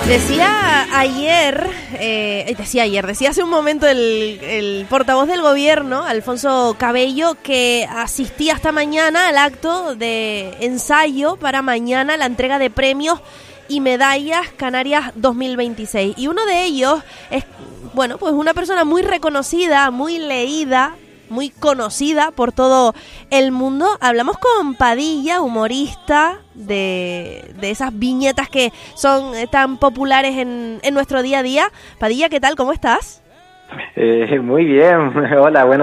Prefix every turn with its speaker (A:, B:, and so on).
A: Decía hace un momento el portavoz del gobierno, Alfonso Cabello, que asistía hasta mañana al acto de ensayo para mañana la entrega de premios y medallas Canarias 2026. Y uno de ellos es, bueno, pues una persona muy reconocida, muy leída, muy conocida por todo el mundo. Hablamos con Padilla, humorista de esas viñetas que son tan populares en nuestro día a día. Padilla, ¿qué tal? ¿Cómo estás?
B: Muy bien. Hola, bueno.